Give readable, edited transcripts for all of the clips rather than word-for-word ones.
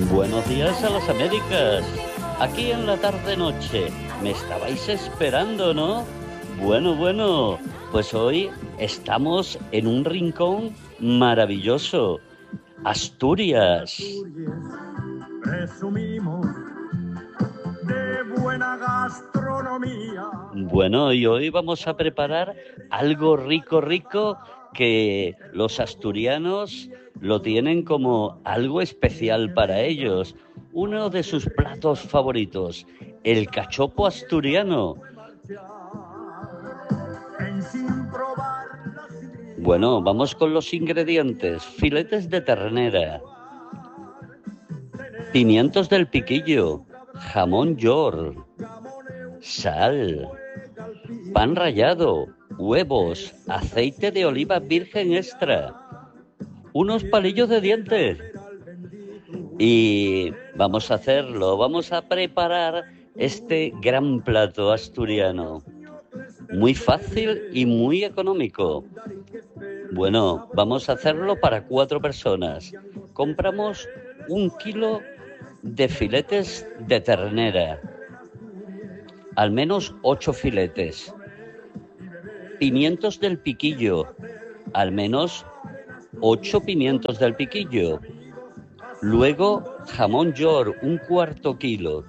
Buenos días a las Américas. Aquí en la tarde-noche. Me estabais esperando, ¿no? Bueno, pues hoy estamos en un rincón maravilloso. Asturias. Presumimos de buena gastronomía. Bueno, y hoy vamos a preparar algo rico que los asturianos lo tienen como algo especial para ellos. Uno de sus platos favoritos, el cachopo asturiano. Bueno, vamos con los ingredientes. Filetes de ternera, pimientos del piquillo, jamón york, sal, pan rallado, huevos, aceite de oliva virgen extra, unos palillos de dientes. Y vamos a preparar este gran plato asturiano. Muy fácil y muy económico. Bueno, vamos a hacerlo para 4 personas. Compramos 1 kilo de filetes de ternera, al menos 8 filetes. Pimientos del piquillo, al menos 8 pimientos del piquillo. Luego, jamón york, 1/4 kilo.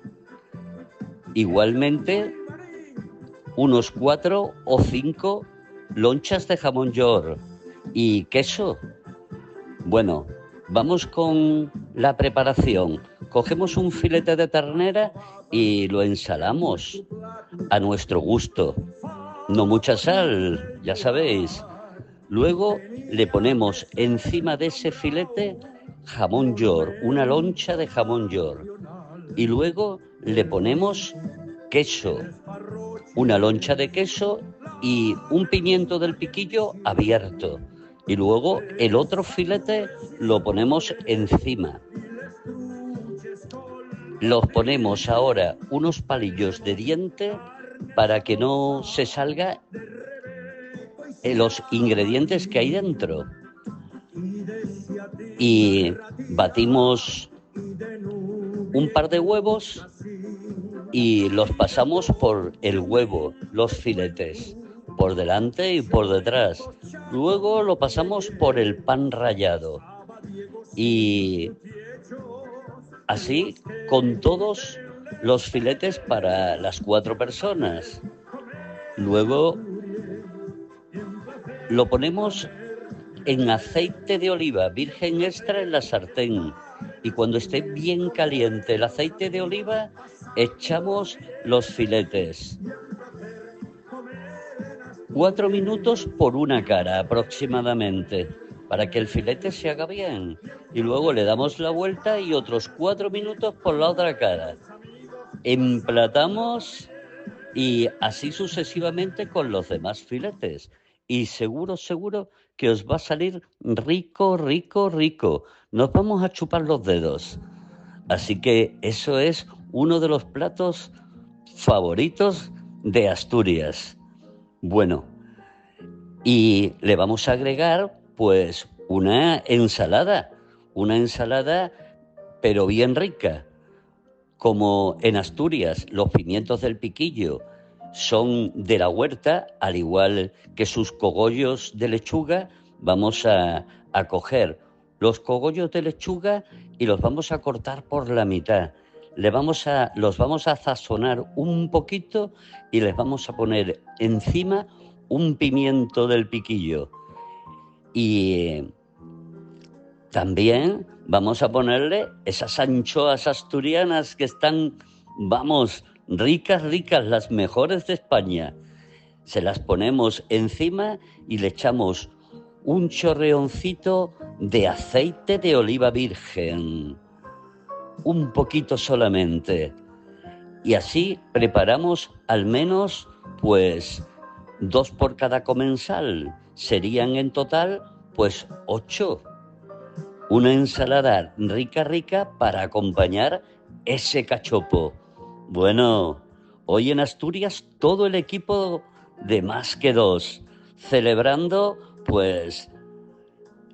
Igualmente, unos 4 o 5 lonchas de jamón york y queso. Bueno, vamos con la preparación. Cogemos un filete de ternera y lo ensalamos a nuestro gusto. No mucha sal, ya sabéis. Luego le ponemos encima de ese filete jamón york, una loncha de jamón york. Y luego le ponemos queso, una loncha de queso y un pimiento del piquillo abierto. Y luego el otro filete lo ponemos encima. Los ponemos ahora unos palillos de diente para que no se salga los ingredientes que hay dentro. Y batimos un par de huevos y los pasamos por el huevo, los filetes, por delante y por detrás. Luego lo pasamos por el pan rallado. Y así con todos los filetes para las 4 personas. Luego lo ponemos en aceite de oliva virgen extra en la sartén. Y cuando esté bien caliente el aceite de oliva, echamos los filetes. 4 minutos por una cara aproximadamente, para que el filete se haga bien. Y luego le damos la vuelta y otros 4 minutos por la otra cara. Emplatamos y así sucesivamente con los demás filetes. Y seguro que os va a salir rico. Nos vamos a chupar los dedos. Así que eso es uno de los platos favoritos de Asturias. Bueno, y le vamos a agregar pues una ensalada pero bien rica. Como en Asturias los pimientos del piquillo son de la huerta, al igual que sus cogollos de lechuga, vamos a coger los cogollos de lechuga y los vamos a cortar por la mitad. Los vamos a sazonar un poquito y les vamos a poner encima un pimiento del piquillo. Y también vamos a ponerle esas anchoas asturianas que están, vamos, ricas, las mejores de España. Se las ponemos encima y le echamos un chorreoncito de aceite de oliva virgen. Un poquito solamente. Y así preparamos al menos, pues, 2 por cada comensal. Serían en total, pues, 8. Una ensalada rica para acompañar ese cachopo. Bueno, hoy en Asturias todo el equipo de Más que Dos, celebrando pues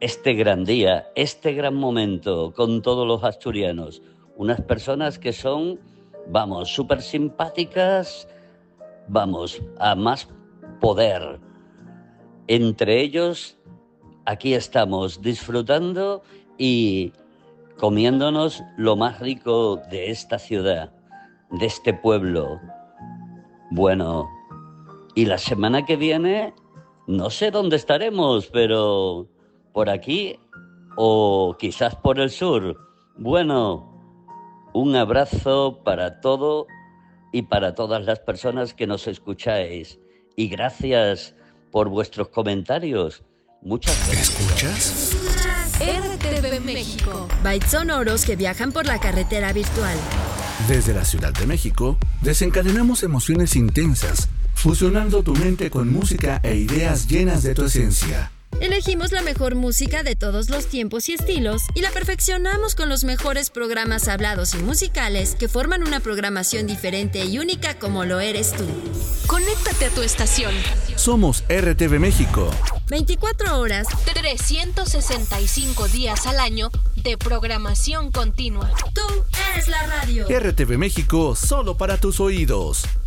este gran día, este gran momento con todos los asturianos. Unas personas que son, vamos, súper simpáticas, vamos, a más poder. Entre ellos, aquí estamos disfrutando y comiéndonos lo más rico de esta ciudad, de este pueblo. Bueno, y la semana que viene, no sé dónde estaremos, pero por aquí o quizás por el sur. Bueno, un abrazo para todo y para todas las personas que nos escucháis. Y gracias por vuestros comentarios. Muchas gracias. ¿Escuchas? RTV México. Bytes sonoros que viajan por la carretera virtual. Desde la Ciudad de México, desencadenamos emociones intensas, fusionando tu mente con música e ideas llenas de tu esencia. Elegimos la mejor música de todos los tiempos y estilos y la perfeccionamos con los mejores programas hablados y musicales que forman una programación diferente y única como lo eres tú. Conéctate a tu estación. Somos RTV México. 24 horas, 365 días al año de programación continua. tú eres la radio. RTV México, solo para tus oídos.